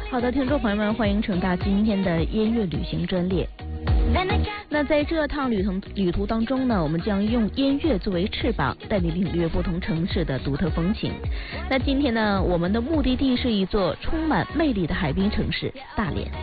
好的，听众朋友们，欢迎乘搭今天的音乐旅行专列。那在这趟旅途当中呢，我们将用音乐作为翅膀，带你领略不同城市的独特风情。那今天呢，我们的目的地是一座充满魅力的海滨城市——大连。